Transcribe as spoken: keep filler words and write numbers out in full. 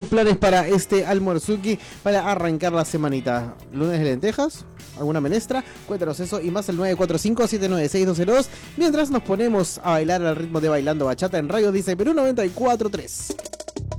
planes para este almuerzuki para arrancar la semanita? ¿Lunes de lentejas? ¿Alguna menestra? Cuéntanos eso y más al nueve cuatro cinco, siete nueve seis, dos cero dos mientras nos ponemos a bailar al ritmo de Bailando Bachata en Radio Dice Perú noventa y cuatro punto tres.